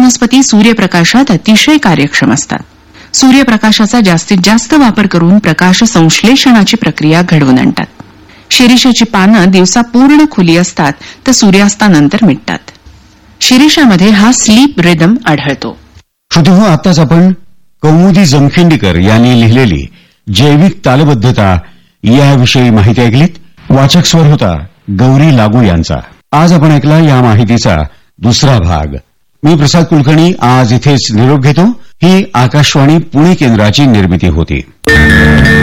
वनस्पती सूर्यप्रकाशात अतिशय कार्यक्षम असतात. सूर्यप्रकाशाचा जास्तीत जास्त वापर करून प्रकाश संश्लेषणाची प्रक्रिया घडवून आणतात. शिरीषाची पानं दिवसा पूर्ण खुली असतात तर सूर्यास्तानंतर मिटतात. शिरीषामध्ये हा स्लीप रिदम आढळतो. श्रोतेहो, आत्ताच आपण कौमुदी जमखिंडीकर यांनी लिहिलेली जैविक तालबद्धता याविषयी माहिती ऐकलीत. वाचक स्वर होता गौरी लागू यांचा. आज आपण ऐकला या माहितीचा दुसरा भाग. मी प्रसाद कुलकर्णी आज इथेच निरोप घेतो. ही आकाशवाणी पुणे केंद्राची निर्मिती होती.